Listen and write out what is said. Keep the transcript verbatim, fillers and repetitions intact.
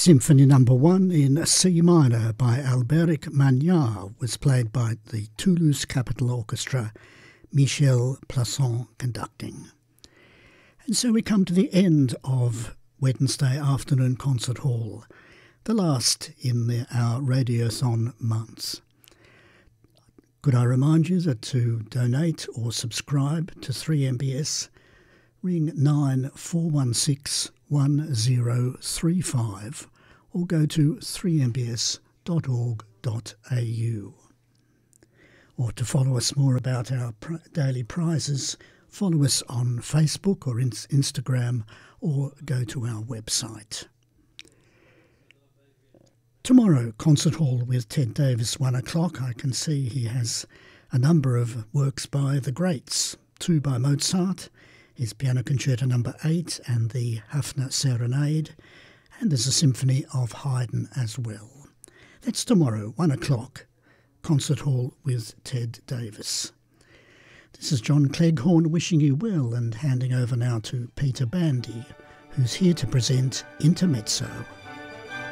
Symphony Number One in C minor by Alberic Magnard was played by the Toulouse Capitol Orchestra, Michel Plasson conducting. And so we come to the end of Wednesday Afternoon Concert Hall, the last in the, our Radiothon months. Could I remind you that to donate or subscribe to three M B S, ring nine four one six one zero three five or go to three m b s dot org dot a u. Or to follow us more about our pr- daily prizes, follow us on Facebook or in- Instagram or go to our website. Tomorrow, Concert Hall with Ted Davis, one o'clock. I can see he has a number of works by the greats, two by Mozart, his Piano Concerto number eight and the Hafner Serenade, and there's a symphony of Haydn as well. That's tomorrow, one o'clock, Concert Hall with Ted Davis. This is John Cleghorn wishing you well and handing over now to Peter Bandy, who's here to present Intermezzo.